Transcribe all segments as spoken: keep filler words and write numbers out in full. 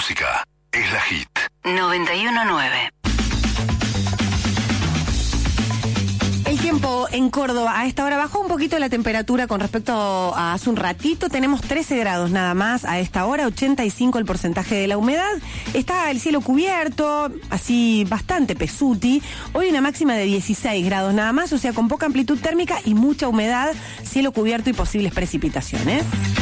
música es la Hit. noventa y uno nueve. El tiempo en Córdoba a esta hora bajó un poquito la temperatura con respecto a hace un ratito. Tenemos trece grados nada más a esta hora, ochenta y cinco el porcentaje de la humedad. Está el cielo cubierto, así bastante pesuti. Hoy una máxima de dieciséis grados nada más, o sea, con poca amplitud térmica y mucha humedad, cielo cubierto y posibles precipitaciones.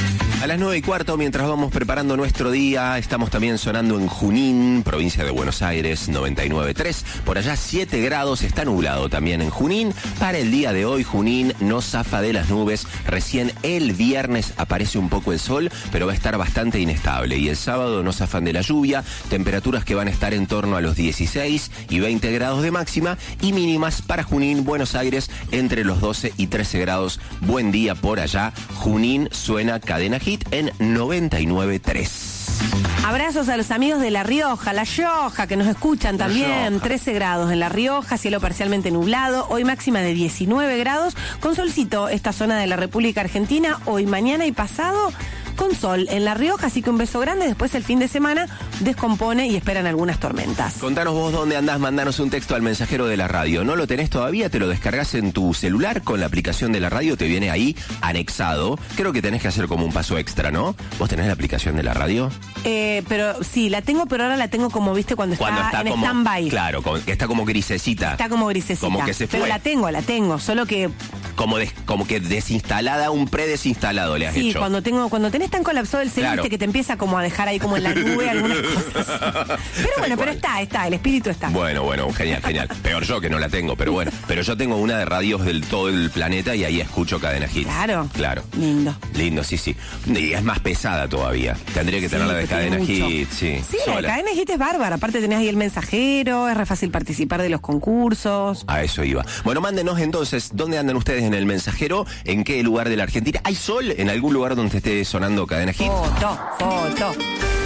A las nueve y cuarto, mientras vamos preparando nuestro día, estamos también sonando en Junín, provincia de Buenos Aires, noventa y nueve punto tres. Por allá siete grados, está nublado también en Junín. Para el día de hoy, Junín no zafa de las nubes. Recién el viernes aparece un poco el sol, pero va a estar bastante inestable. Y el sábado no zafan de la lluvia. Temperaturas que van a estar en torno a los dieciséis y veinte grados de máxima. Y mínimas para Junín, Buenos Aires, entre los doce y trece grados. Buen día por allá. Junín suena Cadena Hit en noventa y nueve punto tres. Abrazos a los amigos de La Rioja, La Rioja, que nos escuchan también. trece grados en La Rioja, cielo parcialmente nublado. Hoy máxima de diecinueve grados, con solcito esta zona de la República Argentina. Hoy, mañana y pasado, con sol en La Rioja, así que un beso grande. Después el fin de semana descompone y esperan algunas tormentas. Contanos vos dónde andás, mandanos un texto al mensajero de la radio. ¿No lo tenés todavía? Te lo descargas en tu celular con la aplicación de la radio, te viene ahí anexado. Creo que tenés que hacer como un paso extra, ¿no? ¿Vos tenés la aplicación de la radio? Eh, pero sí, la tengo, pero ahora la tengo como, viste, cuando, Cuando está, está en como, stand-by. Claro, como, que está como grisecita. Está como grisecita. Como que se fue. Pero la tengo, la tengo, solo que... Como, des, como que desinstalada, un predesinstalado le has sí, hecho. cuando tengo, cuando tenés tan colapsado el celular, Claro. viste, que te empieza como a dejar ahí como en la nube algunas cosas. Pero bueno, pero está, está, el espíritu está. Bueno, bueno, genial, genial. Peor yo que no la tengo, pero bueno. Pero yo tengo una de radios del todo el planeta y ahí escucho Cadena Hit. Claro. Claro. Lindo. Lindo, sí, sí. Y es más pesada todavía. Tendría que Sí, tener la de que tiene Cadena mucho. Hit, sí. Sí, la de sola. Cadena Hit es bárbara. Aparte tenés ahí el mensajero, es re fácil participar de los concursos. A eso iba. Bueno, mándenos entonces, ¿dónde andan ustedes en el mensajero? ¿En qué lugar de la Argentina? ¿Hay sol en algún lugar donde esté sonando Cadena Hit? Foto, foto.